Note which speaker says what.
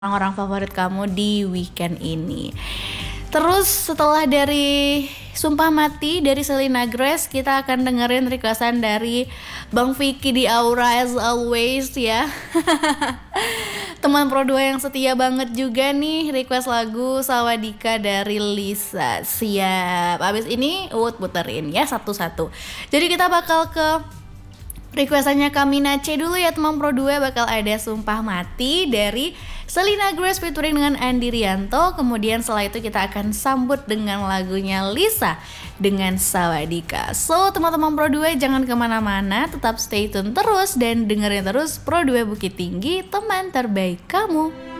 Speaker 1: orang-orang favorit kamu di weekend ini. Terus setelah dari Sumpah Mati dari Selena Grace, kita akan dengerin requestan dari Bang Vicky di Aura as always ya. Teman Pro 2 yang setia banget juga nih, request lagu Sawadika dari Lisa. Siap. Abis ini Uut puterin ya satu-satu. Jadi kita bakal ke requestannya Kamina C dulu ya teman Pro 2. Bakal ada Sumpah Mati dari Selena Grace featuring dengan Andi Rianto. Kemudian setelah itu kita akan sambut dengan lagunya Lisa dengan Sawadika. So teman-teman Pro 2 jangan kemana-mana, tetap stay tune terus dan dengerin terus Pro 2 Bukit Tinggi, teman terbaik kamu.